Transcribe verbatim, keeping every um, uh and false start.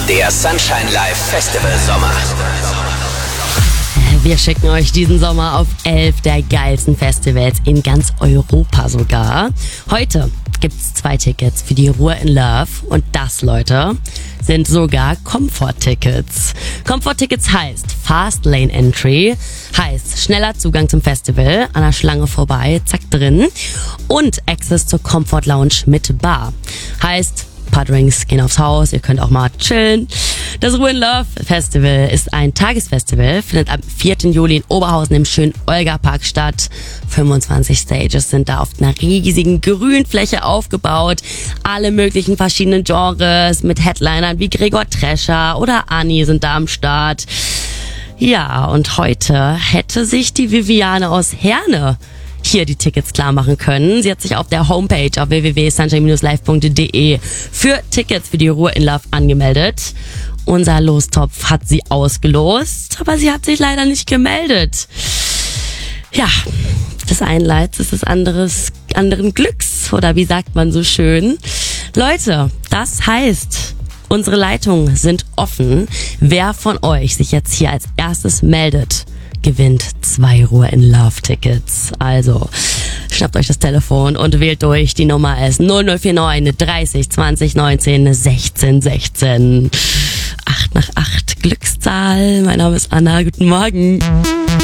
Der Sunshine Live Festival Sommer. Wir schicken euch diesen Sommer auf elf der geilsten Festivals in ganz Europa sogar. Heute gibt's zwei Tickets für die Ruhr in Love und das, Leute, sind sogar Comfort-Tickets. Comfort-Tickets heißt Fast Lane Entry, heißt schneller Zugang zum Festival, an der Schlange vorbei, zack drin, und Access zur Comfort Lounge mit Bar. Heißt, ein paar Drinks gehen aufs Haus, ihr könnt auch mal chillen. Das Ruhr in Love Festival ist ein Tagesfestival, findet am vierten Juli in Oberhausen im schönen Olga-Park statt. fünfundzwanzig Stages sind da auf einer riesigen Grünfläche aufgebaut. Alle möglichen verschiedenen Genres mit Headlinern wie Gregor Trescher oder Anni sind da am Start. Ja, und heute hätte sich die Viviane aus Herne hier die Tickets klar machen können. Sie hat sich auf der Homepage auf w w w punkt sunshine dash live punkt d e für Tickets für die Ruhr in Love angemeldet. Unser Lostopf hat sie ausgelost, aber sie hat sich leider nicht gemeldet. Ja, das einen Leids ist des anderes, anderen Glücks, oder wie sagt man so schön. Leute, das heißt, unsere Leitungen sind offen. Wer von euch sich jetzt hier als erstes meldet, gewinnt zwei Ruhr in Love Tickets. Also, schnappt euch das Telefon und wählt durch. Die Nummer ist null null vier neun dreißig zwanzig neunzehn sechzehn sechzehn. acht nach acht Glückszahl. Mein Name ist Anna. Guten Morgen.